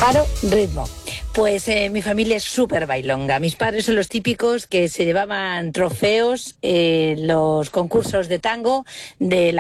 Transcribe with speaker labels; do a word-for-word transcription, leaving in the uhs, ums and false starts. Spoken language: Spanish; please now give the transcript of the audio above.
Speaker 1: Paro, ritmo. Pues eh, mi familia es súper bailonga. Mis padres son los típicos que se llevaban trofeos en los concursos de tango de la